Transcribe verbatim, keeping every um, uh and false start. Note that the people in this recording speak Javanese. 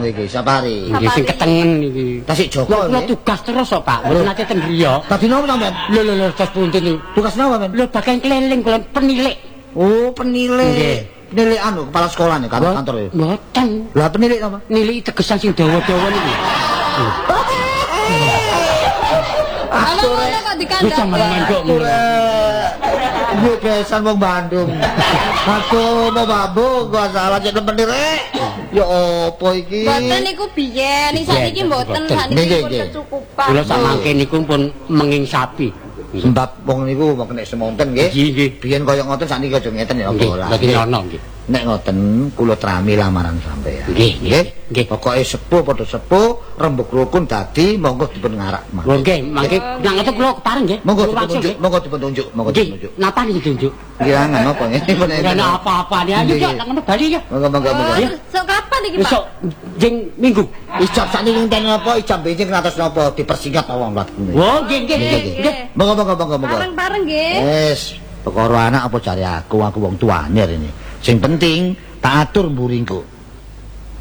iki safari. Nggih sing ketengen iki. Tasik Joko. Kula tugas terus kok, Pak. Mboten nate ten griya. Tadi napa sampean? Lho lho lho tos punten niku. Tugas napa, Men? Lho bagian keliling kula penilik. Oh, penilik. Penilik anu kepala sekolah nih kantor kantor ya. Mboten. Lah penilik apa? Niliki tegesan sing dawa-dawa niku. Ana ngono kok dikandhani. Gue kesan wong Bandung. Aku mau babu, gua salah jadi penilik. Ya opo iki? Mboten niku biyen, sakniki mboten, sakniki pun kecukupan. Kula sak mangke niku pun menging sapi. Sebab wong niku mau kena semonten nggih. Nggih, nggih. Biyen koyo ngoten sakniki aja ngeten ya Nggih, bola. lagi ono nggih. Nek ngoten kula trami lamaran sampean. Nggih, nggih. Nggih. Pokoke sepuh padha sepuh, rembug rukun dadi monggo dipun ngarak. Lho nggih, mangke nang ngoten kula kepareng nggih. Monggo dipun tunjuk, monggo dipun tunjuk, monggo dipun tunjuk. Nggih, napa niki tunjuk? Kirangan apa nggih? Ora ana apa-apa ya. Ayo yo nang ngono bali ya. Monggo monggo monggo. Sok kapan iki, Pak? Besok jeng minggu. Ijab sakniki enten apa? Ijab benjing ngatos napa? Dipersingkat awang lat. Oh, nggih nggih nggih. Monggo monggo monggo monggo. Bareng-bareng nggih. Wes, perkara anak apa cari aku, aku wong tuane rene. Sing penting tak atur mburingku.